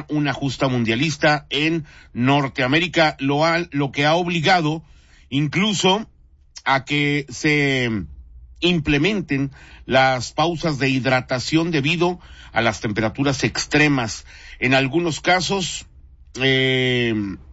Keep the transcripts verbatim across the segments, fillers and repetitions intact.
haya una justa mundialista en Norteamérica, lo, ha, lo que ha obligado incluso a que se implementen las pausas de hidratación debido a las temperaturas extremas. En algunos casos, eh,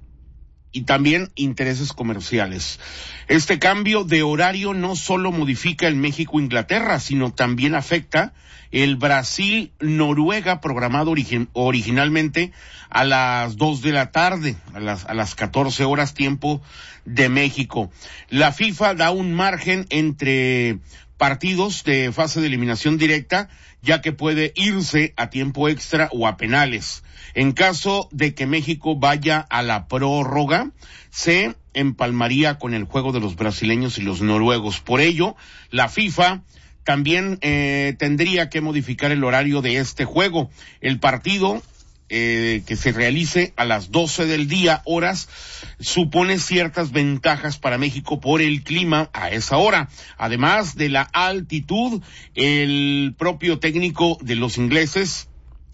y también intereses comerciales. Este cambio de horario no solo modifica el México-Inglaterra, sino también afecta el Brasil-Noruega, programado origi- originalmente a las dos de la tarde, a las, a las catorce horas tiempo de México. La FIFA da un margen entre partidos de fase de eliminación directa, ya que puede irse a tiempo extra o a penales. En caso de que México vaya a la prórroga, se empalmaría con el juego de los brasileños y los noruegos. Por ello, la FIFA también eh, tendría que modificar el horario de este juego. El partido eh, que se realice a las doce del día, horas, supone ciertas ventajas para México por el clima a esa hora. Además de la altitud, el propio técnico de los ingleses,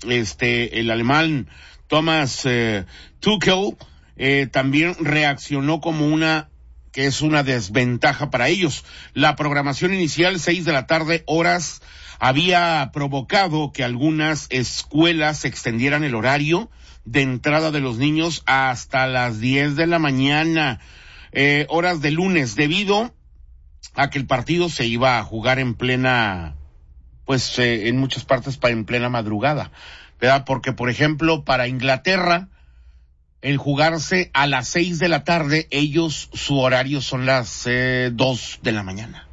este, el alemán Thomas eh, Tuchel, eh, también reaccionó como una que es una desventaja para ellos. La programación inicial, seis de la tarde, horas, había provocado que algunas escuelas extendieran el horario de entrada de los niños hasta las diez de la mañana, eh, horas de lunes, debido a que el partido se iba a jugar en plena, pues eh, en muchas partes para en plena madrugada, ¿verdad? Porque, por ejemplo, para Inglaterra, el jugarse a las seis de la tarde, ellos, su horario son las eh, dos de la mañana.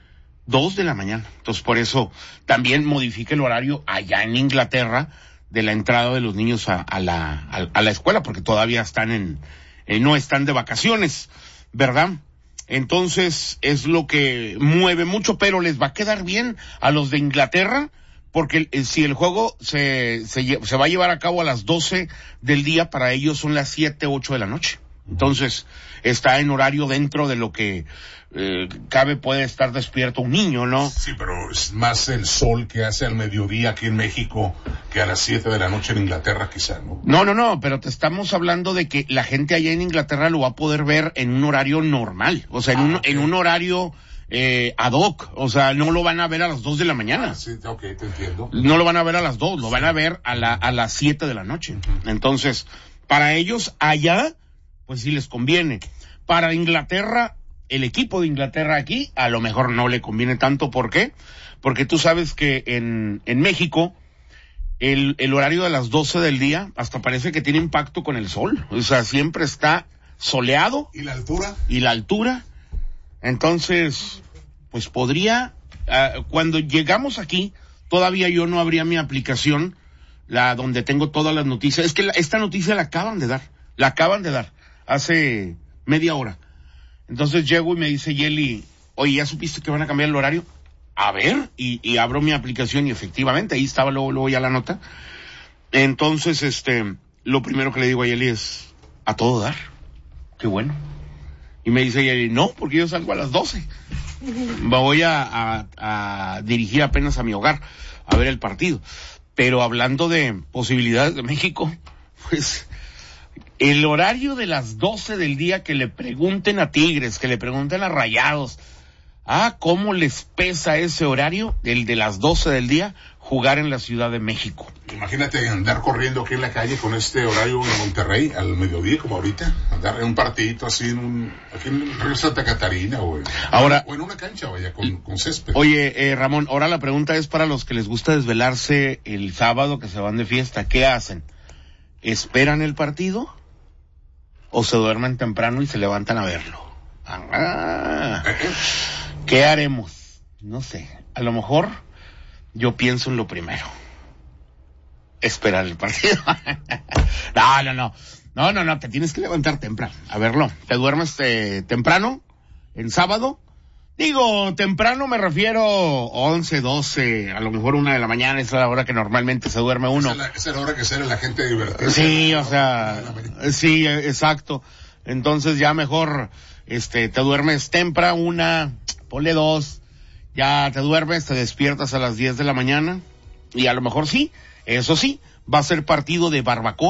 Dos de la mañana. Entonces, por eso también modifica el horario allá en Inglaterra de la entrada de los niños a, a la a, a la escuela, porque todavía están en, eh, no están de vacaciones, ¿verdad? Entonces, es lo que mueve mucho, pero les va a quedar bien a los de Inglaterra, porque eh, si el juego se, se se va a llevar a cabo a las doce del día, para ellos son las siete, ocho de la noche. Entonces, está en horario dentro de lo que eh, cabe, puede estar despierto un niño, ¿no? Sí, pero es más el sol que hace al mediodía aquí en México que a las siete de la noche en Inglaterra, quizá, ¿no? No, no, no, pero te estamos hablando de que la gente allá en Inglaterra lo va a poder ver en un horario normal, o sea, en, ah, un, okay. en un horario eh, ad hoc, o sea, no lo van a ver a las dos de la mañana. Ah, sí, ok, te entiendo. No lo van a ver a las dos, lo sí. van a ver a la a las siete de la noche. Uh-huh. Entonces, para ellos allá, pues sí les conviene. Para Inglaterra, el equipo de Inglaterra aquí, a lo mejor no le conviene tanto. ¿Por qué? Porque tú sabes que en, en México, el, el horario de las doce del día, hasta parece que tiene impacto con el sol. O sea, siempre está soleado. ¿Y la altura? Y la altura. Entonces, pues podría, uh, cuando llegamos aquí, todavía yo no abría mi aplicación, la donde tengo todas las noticias. Es que la, esta noticia la acaban de dar, la acaban de dar. Hace media hora. Entonces llego y me dice Yeli, oye, ¿ya supiste que van a cambiar el horario? A ver, y, y abro mi aplicación y efectivamente ahí estaba luego, luego ya la nota. Entonces, este, lo primero que le digo a Yeli es, a todo dar. Qué bueno. Y me dice Yeli, no, porque yo salgo a las doce. Me voy a, a, a dirigir apenas a mi hogar a ver el partido. Pero hablando de posibilidades de México, pues el horario de las doce del día, que le pregunten a Tigres, que le pregunten a Rayados, ah, ¿cómo les pesa ese horario, el de las doce del día, jugar en la Ciudad de México? Imagínate andar corriendo aquí en la calle con este horario en Monterrey, al mediodía, como ahorita, andar en un partidito así, en un, aquí en el Río Santa Catarina, o en, ahora, o en una cancha, vaya, con, con césped. Oye, eh, Ramón, ahora la pregunta es para los que les gusta desvelarse el sábado, que se van de fiesta, ¿qué hacen? ¿Esperan el partido? ¿O se duermen temprano y se levantan a verlo? Ah, ¿qué haremos? No sé. A lo mejor yo pienso en lo primero. Esperar el partido. No, no, no. No, no, no. Te tienes que levantar temprano a verlo. ¿Te duermes eh, temprano? ¿En sábado? Digo, temprano me refiero once, doce, a lo mejor una de la mañana, esa es la hora que normalmente se duerme uno. Esa es la, esa es la hora que sale la gente divertida. Sí, o sea, sí, exacto. Entonces ya mejor, este, te duermes temprano, una, ponle dos, ya te duermes, te despiertas a las diez de la mañana, y a lo mejor sí, eso sí, va a ser partido de barbacoa.